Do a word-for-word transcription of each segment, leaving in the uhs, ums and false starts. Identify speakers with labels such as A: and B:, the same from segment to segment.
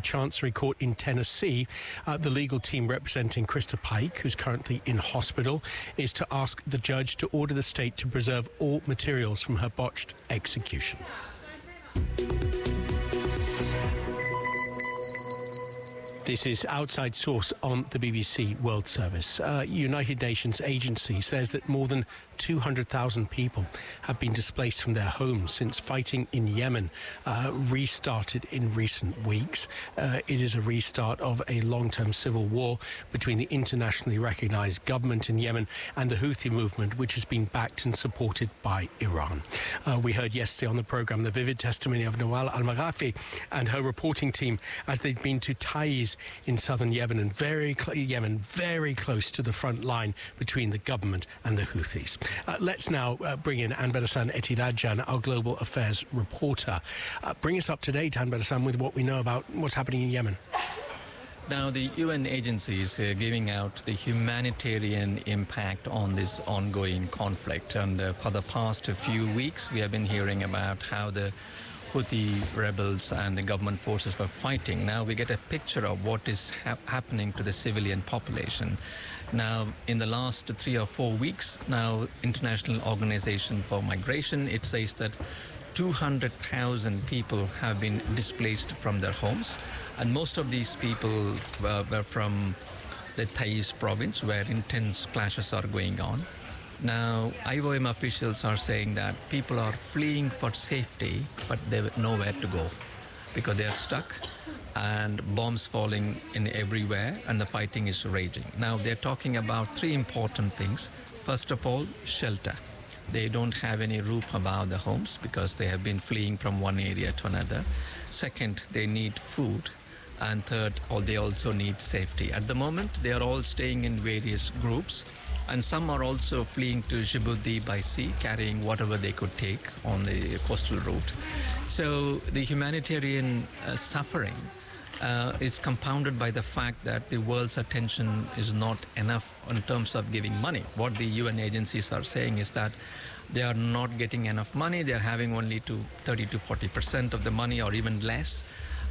A: Chancery Court in Tennessee. Uh, the legal team representing Krista Pike, who's currently in hospital, is to ask the judge to order the state to preserve all materials from her botched execution. This is Outside Source on the B B C World Service. Uh, United Nations agency says that more than two hundred thousand people have been displaced from their homes since fighting in Yemen uh, restarted in recent weeks. Uh, it is a restart of a long-term civil war between the internationally recognized government in Yemen and the Houthi movement, which has been backed and supported by Iran. Uh, we heard yesterday on the programme the vivid testimony of Nawal al-Maghafi and her reporting team as they'd been to Taiz in southern Yemen and very cl- Yemen, very close to the front line between the government and the Houthis. Uh, let's now uh, bring in Anbar Hassan Etirajan, our global affairs reporter. Uh, bring us up to date, Anbar Hassan, with what we know about what's happening in Yemen.
B: Now, the U N agencies are giving out the humanitarian impact on this ongoing conflict. And uh, for the past few weeks, we have been hearing about how the Houthi rebels and the government forces were fighting. Now we get a picture of what is ha- happening to the civilian population. Now, in the last three or four weeks, now International Organization for Migration, it says that two hundred thousand people have been displaced from their homes. And most of these people were, were from the Taiz province, where intense clashes are going on. Now, I O M officials are saying that people are fleeing for safety, but they have nowhere to go because they are stuck and bombs falling in everywhere and the fighting is raging. Now, they're talking about three important things. First of all, shelter. They don't have any roof above the homes because they have been fleeing from one area to another. Second, they need food. And third, they also need safety. At the moment, they are all staying in various groups, and some are also fleeing to Djibouti by sea, carrying whatever they could take on the coastal route. So the humanitarian uh, suffering uh, is compounded by the fact that the world's attention is not enough in terms of giving money. What the U N agencies are saying is that they are not getting enough money. They're having only to thirty to forty percent of the money or even less.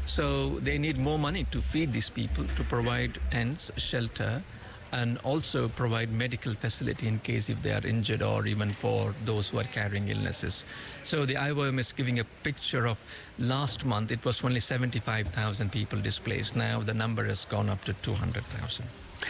B: So they need more money to feed these people, to provide tents, shelter, and also provide medical facility in case if they are injured or even for those who are carrying illnesses. So the I O M is giving a picture of last month, it was only seventy-five thousand people displaced. Now the number has gone up to two hundred thousand.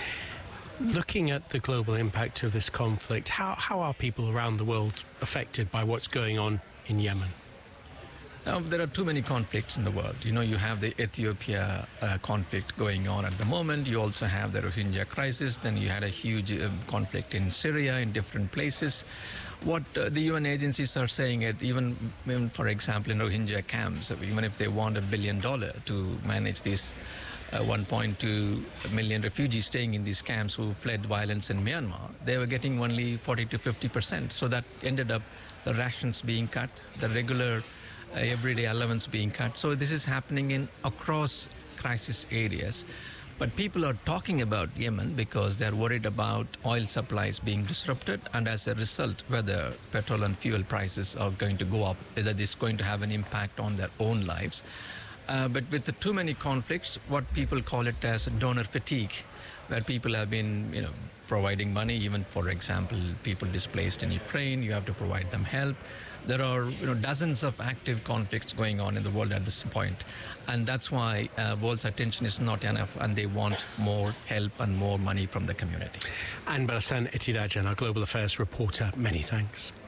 A: Looking at the global impact of this conflict, how, how are people around the world affected by what's going on in Yemen?
B: Now, there are too many conflicts in the world. You know, you have the Ethiopia uh, conflict going on at the moment. You also have the Rohingya crisis. Then you had a huge uh, conflict in Syria, in different places. What uh, the U N agencies are saying, that even, even, for example, in Rohingya camps, even if they want a billion dollars to manage these uh, one point two million refugees staying in these camps who fled violence in Myanmar, they were getting only forty to fifty percent. So that ended up the rations being cut, the regular Uh, everyday allowance being cut. So this is happening in across crisis areas. But people are talking about Yemen because they're worried about oil supplies being disrupted, and as a result, whether petrol and fuel prices are going to go up, whether this is going to have an impact on their own lives. Uh, but with the too many conflicts, what people call it as donor fatigue, where people have been, you know, providing money, even, for example, people displaced in Ukraine, you have to provide them help. There are, you know, dozens of active conflicts going on in the world at this point. And that's why uh, world's attention is not enough, and they want more help and more money from the community.
A: Anbar Hassan Etirajan, our global affairs reporter, many thanks.